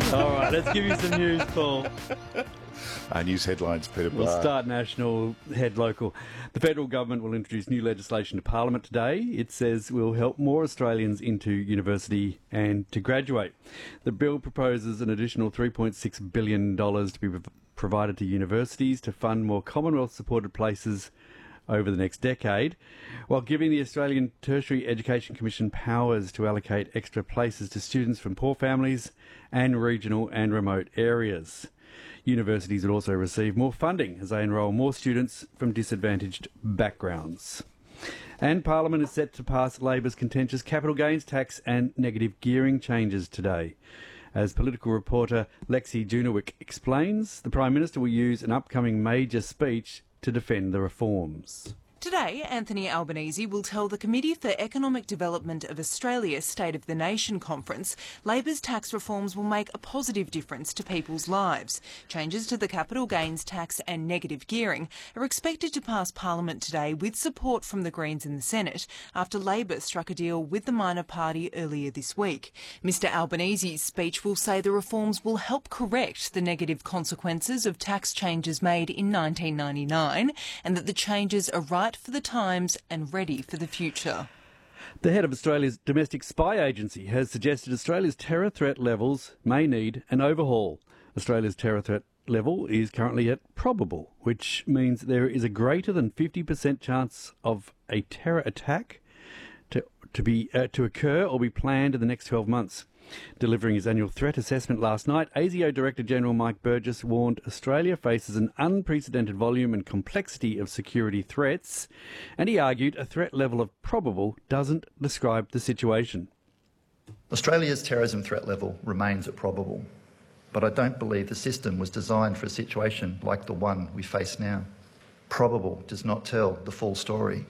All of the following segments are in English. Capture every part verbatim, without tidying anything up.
All right, let's give you some news, Paul. Uh, news headlines, Peter We'll Barr. start national, head local. The federal government will introduce new legislation to Parliament today. It says will help more Australians into university and to graduate. The bill proposes an additional three point six billion dollars to be prov- provided to universities to fund more Commonwealth-supported places over the next decade, while giving the Australian Tertiary Education Commission powers to allocate extra places to students from poor families and regional and remote areas. Universities would also receive more funding as they enrol more students from disadvantaged backgrounds. And Parliament is set to pass Labor's contentious capital gains tax and negative gearing changes today. As political reporter Lexi Junowick explains, the Prime Minister will use an upcoming major speech to defend the reforms. Today, Anthony Albanese will tell the Committee for Economic Development of Australia State of the Nation conference Labor's tax reforms will make a positive difference to people's lives. Changes to the capital gains tax and negative gearing are expected to pass Parliament today with support from the Greens in the Senate after Labor struck a deal with the minor party earlier this week. Mr Albanese's speech will say the reforms will help correct the negative consequences of tax changes made in nineteen ninety-nine and that the changes are right for the times and ready for the future. The head of Australia's domestic spy agency has suggested Australia's terror threat levels may need an overhaul. Australia's terror threat level is currently at probable, which means there is a greater than fifty percent chance of a terror attack to to be uh, to occur or be planned in the next twelve months. Delivering his annual threat assessment last night, A S I O Director General Mike Burgess warned Australia faces an unprecedented volume and complexity of security threats, and he argued a threat level of probable doesn't describe the situation. Australia's terrorism threat level remains at probable, but I don't believe the system was designed for a situation like the one we face now. Probable does not tell the full story.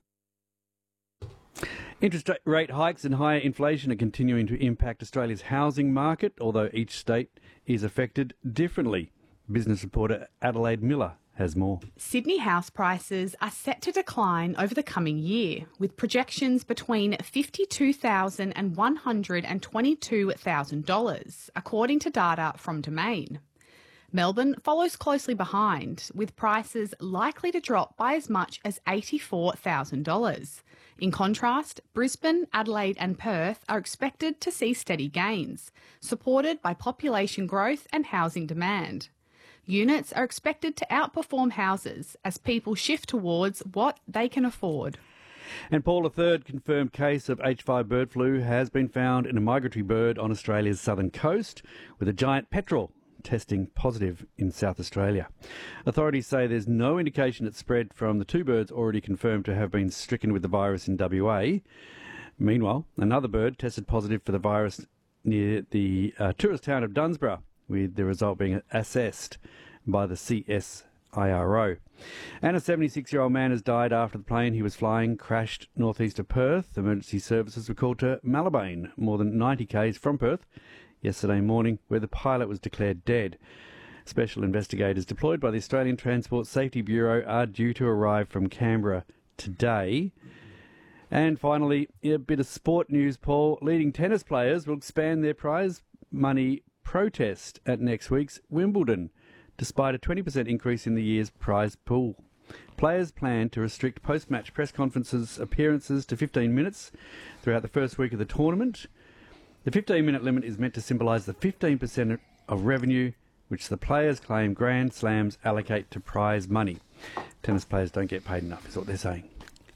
Interest rate hikes and higher inflation are continuing to impact Australia's housing market, although each state is affected differently. Business reporter Adelaide Miller has more. Sydney house prices are set to decline over the coming year, with projections between fifty-two thousand dollars and one hundred twenty-two thousand dollars, according to data from Domain. Melbourne follows closely behind, with prices likely to drop by as much as eighty-four thousand dollars. In contrast, Brisbane, Adelaide and Perth are expected to see steady gains, supported by population growth and housing demand. Units are expected to outperform houses as people shift towards what they can afford. And Paul, a third confirmed case of H five bird flu has been found in a migratory bird on Australia's southern coast, with a giant petrel testing positive in South Australia. Authorities say there's no indication it spread from the two birds already confirmed to have been stricken with the virus in W A. Meanwhile, another bird tested positive for the virus near the uh, tourist town of Dunsborough, with the result being assessed by the C S I R O. And a seventy-six-year-old man has died after the plane he was flying crashed northeast of Perth. Emergency services were called to Malabane, more than ninety k's from Perth, yesterday morning, where the pilot was declared dead. Special investigators deployed by the Australian Transport Safety Bureau are due to arrive from Canberra today. And finally, a bit of sport news, Paul. Leading tennis players will expand their prize money protest at next week's Wimbledon, despite a twenty percent increase in the year's prize pool. Players plan to restrict post-match press conferences appearances to fifteen minutes throughout the first week of the tournament. The fifteen-minute limit is meant to symbolise the fifteen percent of revenue which the players claim Grand Slams allocate to prize money. Tennis players don't get paid enough, is what they're saying.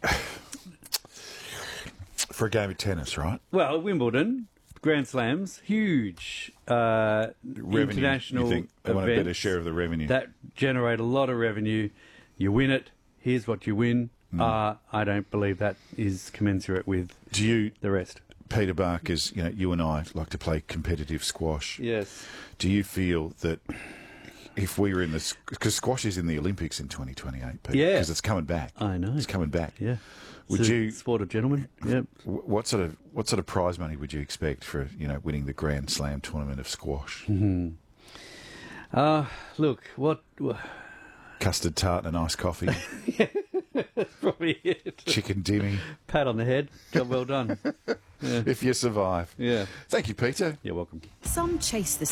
For a game of tennis, right? Well, Wimbledon, Grand Slams, huge uh, Revenue, international you think they events want a better share of the revenue. that generate a lot of revenue. You win it, here's what you win. Mm. Uh, I don't believe that is commensurate with Do you, the rest. Peter Barkers, you know, you and I like to play competitive squash. Yes. Do you feel that if we were in this, because squash is in the Olympics in twenty twenty-eight, Peter, Yeah. because it's coming back. I know. It's coming back. Yeah. Would It's a you sport of gentlemen? Yep. wh- What sort of what sort of prize money would you expect for, you know, winning the Grand Slam tournament of squash? Mm-hmm. Uh, look, what... Custard tart and iced coffee. That's probably it. Chicken dimmy. Pat on the head. Job well done. Yeah. If you survive. Yeah. Thank you, Peter. You're welcome. Some chase the